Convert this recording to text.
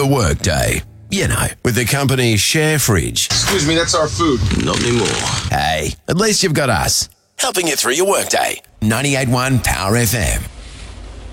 the workday. You know, with the company's share fridge. Excuse me, that's our food. Not anymore. Hey, at least you've got us, helping you through your workday. 98.1 Power FM.